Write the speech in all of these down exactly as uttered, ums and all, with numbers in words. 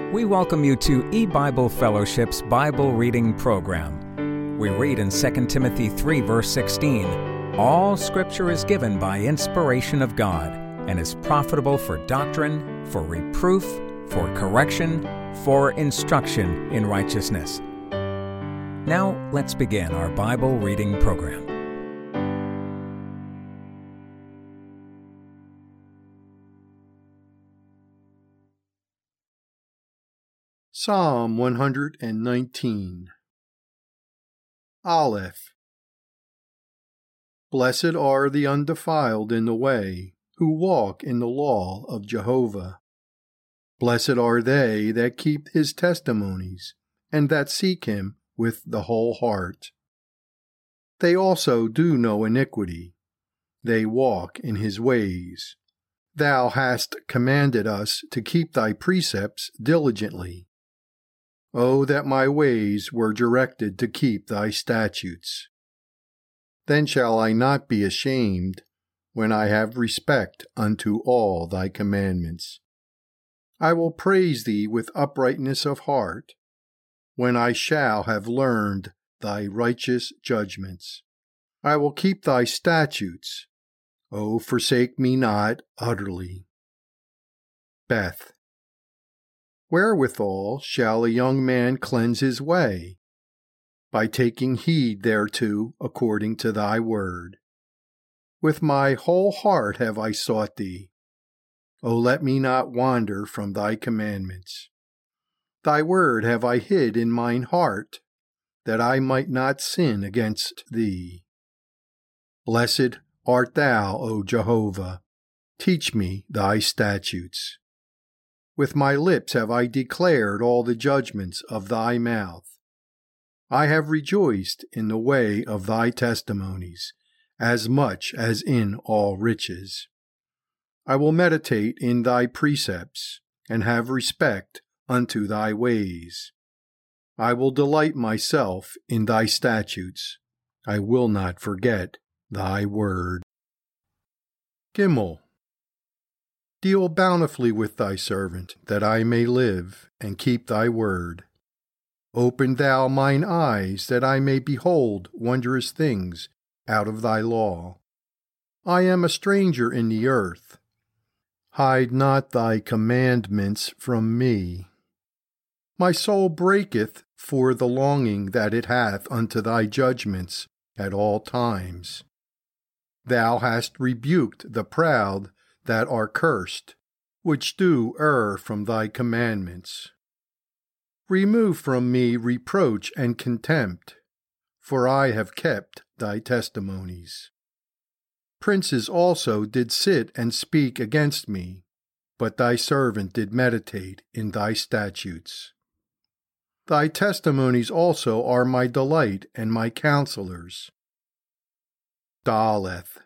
We welcome you to eBible Fellowship's Bible Reading Program. We read in Second Timothy three, verse sixteen, "All Scripture is given by inspiration of God, and is profitable for doctrine, for reproof, for correction, for instruction in righteousness." Now, let's begin our Bible reading program. Psalm one hundred nineteen. Aleph. Blessed are the undefiled in the way, who walk in the law of Jehovah. Blessed are they that keep his testimonies, and that seek him with the whole heart. They also do no iniquity. They walk in his ways. Thou hast commanded us to keep thy precepts diligently. O that my ways were directed to keep thy statutes. Then shall I not be ashamed, when I have respect unto all thy commandments. I will praise thee with uprightness of heart, when I shall have learned thy righteous judgments. I will keep thy statutes. O forsake me not utterly. Beth. Wherewithal shall a young man cleanse his way? By taking heed thereto according to thy word. With my whole heart have I sought thee. O let me not wander from thy commandments. Thy word have I hid in mine heart, that I might not sin against thee. Blessed art thou, O Jehovah. Teach me thy statutes. With my lips have I declared all the judgments of thy mouth. I have rejoiced in the way of thy testimonies, as much as in all riches. I will meditate in thy precepts, and have respect unto thy ways. I will delight myself in thy statutes. I will not forget thy word. Gimel. Deal bountifully with thy servant, that I may live, and keep thy word. Open thou mine eyes, that I may behold wondrous things out of thy law. I am a stranger in the earth. Hide not thy commandments from me. My soul breaketh for the longing that it hath unto thy judgments at all times. Thou hast rebuked the proud that are cursed, which do err from thy commandments. Remove from me reproach and contempt, for I have kept thy testimonies. Princes also did sit and speak against me, but thy servant did meditate in thy statutes. Thy testimonies also are my delight and my counselors. Daleth.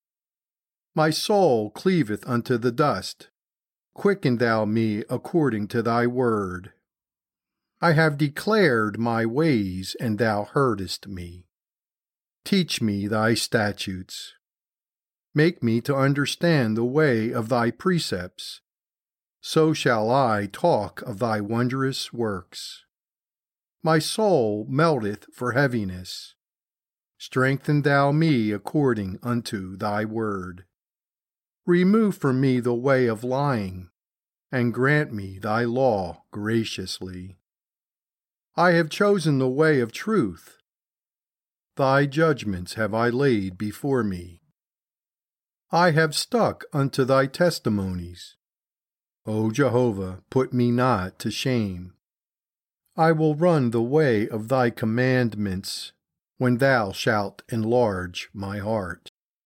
My soul cleaveth unto the dust. Quicken thou me according to thy word. I have declared my ways, and thou heardest me. Teach me thy statutes. Make me to understand the way of thy precepts. So shall I talk of thy wondrous works. My soul melteth for heaviness. Strengthen thou me according unto thy word. Remove from me the way of lying, and grant me thy law graciously. I have chosen the way of truth. Thy judgments have I laid before me. I have stuck unto thy testimonies. O Jehovah, put me not to shame. I will run the way of thy commandments, when thou shalt enlarge my heart.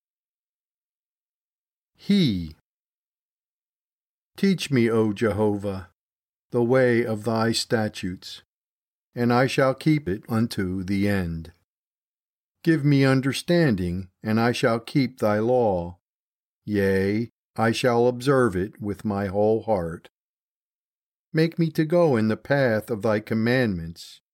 He. Teach me, O Jehovah, the way of thy statutes, and I shall keep it unto the end. Give me understanding, and I shall keep thy law. Yea, I shall observe it with my whole heart. Make me to go in the path of thy commandments,